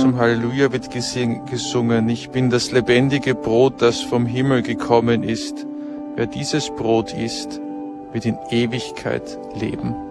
zum Halleluja wird gesungen, ich bin das lebendige Brot, das vom Himmel gekommen ist. Wer dieses Brot isst, wird in Ewigkeit leben.